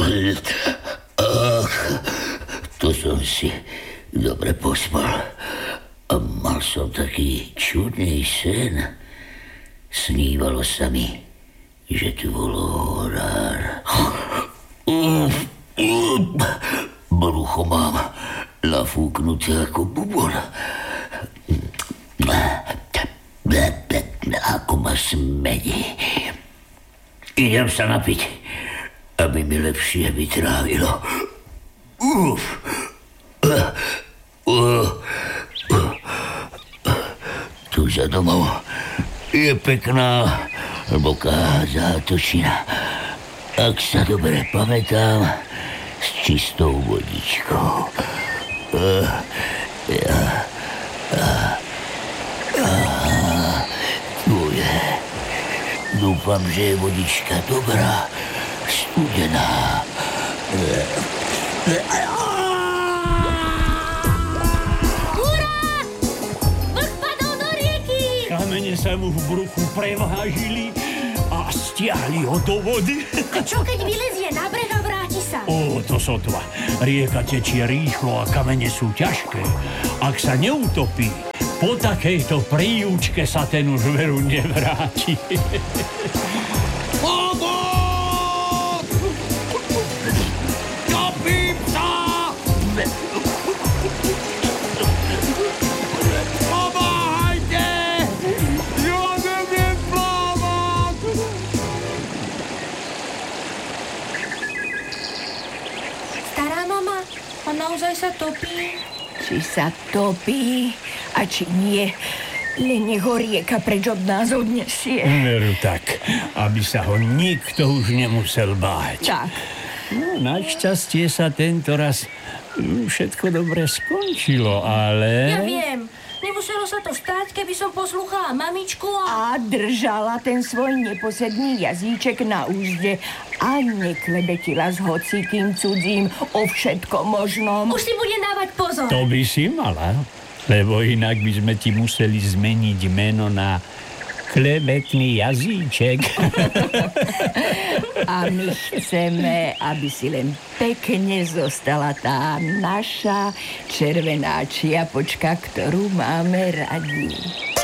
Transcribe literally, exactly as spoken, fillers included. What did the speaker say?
Ach, to som si dobre pospal. A mal som taký čudný sen. Snívalo sa mi, že tu bol horár. Brucho mám nafúknuté ako bubon. Ako ma smedí. Idem sa napiť, aby mi lepšie vytrávilo. Uf. Tu za domov je pekná hlboká zátočina. Ak sa dobre pamätám, s čistou vodičkou. Ja... Tu je. Dúfam, že je vodička dobrá, studená. Hurá! Vlk padol do rieky! Kamene sa mu v bruchu prevážili a stiahli ho do vody. A čo keď vylezie na breh a vráti sa? Ó, to sotva. Rieka tečie rýchlo a kamene sú ťažké. Ak sa neutopí, po takejto príúčke sa ten už veru nevráti. Pomoc! Topím sa! Pomáhajte! Ja neviem plávať! Stará mama, a naozaj sa topí? Či sa topí a či nie, len nech ho rieka preč od nás odnesie. Veru tak, aby sa ho nikto už nemusel báť. Tak. No, našťastie sa tento raz všetko dobre skončilo, ale... Ja viem. Nemuselo sa to stať, keby som poslúchala mamičku a... A držala ten svoj neposedný jazyček na úzde a neklebetila s hocikým cudzím o všetko možnom. Už si bude dávať pozor. To by si mala, lebo inak by sme ti museli zmeniť meno na klebetný jazyček. A my chceme, aby si len pekne zostala tá naša červená čiapočka, ktorú máme radi.